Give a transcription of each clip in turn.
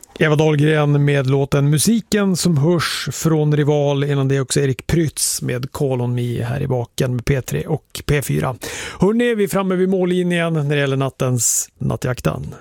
Eva Dahlgren med låten Musiken som hörs från Rival, innan det också Erik Prytz med Call on Me här i baken med P3 och P4. Hörrni, vi är framme vid mållinjen när det gäller nattjakten.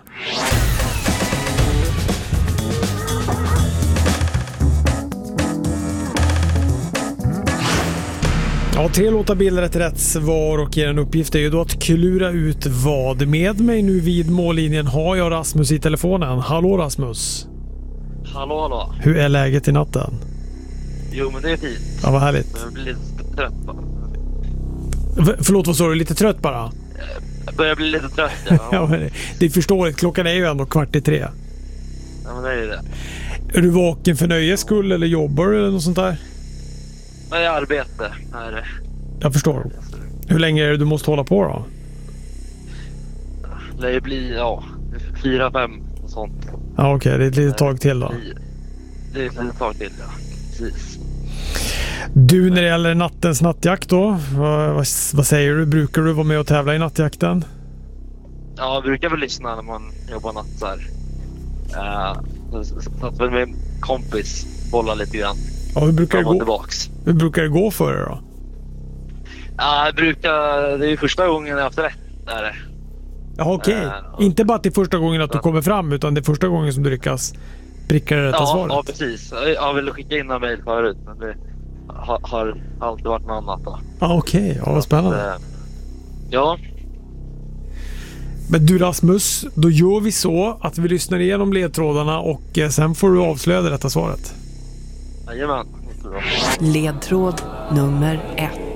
Ja, 3 låtar bildar ett rätt svar och er uppgift är ju då att klura ut vad. Med mig nu vid mållinjen har jag Rasmus i telefonen. Hallå Rasmus. Hallå. Hur är läget i natten? Jo, men det är fint. Ja, vad härligt. Jag blir lite trött bara. Förlåt, vad sa du? Lite trött bara? Jag börjar bli lite trött, ja. Ja, men det är förståeligt. Klockan är ju ändå 2:45. Ja, men det är ju det. Är du vaken för nöjes skull eller jobbar du eller något sånt där? Jag är arbete. Här. Jag förstår. Hur länge är det du måste hålla på då? Det blir, 4-5 och sånt. Ja, okej. Det är ett litet tag till då. Det är ett litet tag till, ja. Precis. Du, när det gäller nattens nattjakt då, vad säger du? Brukar du vara med och tävla i nattjakten? Ja, jag brukar väl lyssna när man jobbar natt så här. Så att med en kompis bolla lite grann. Ja, hur brukar det gå? Tillbaks. Hur brukar det gå för dig då? Ja, det är ju första gången jag har haft rätt där. Ja, okej. Inte bara att det är första gången att du kommer fram, utan det är första gången som du lyckas pricka det rätta svaret. Ja, precis. Jag ville skicka in en mejl förut, men det har alltid varit något annat då. Ja, okej. Ja, vad spännande. Ja. Men du Rasmus, då gör vi så att vi lyssnar igenom ledtrådarna och sen får du avslöja det rätta svaret. Jajamän. Ledtråd nummer 1.